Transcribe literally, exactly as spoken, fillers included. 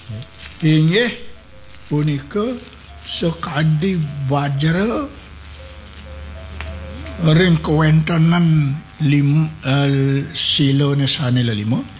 Inggih punika sekadi wajra ring kewontenan lim uh, sila nesane lelima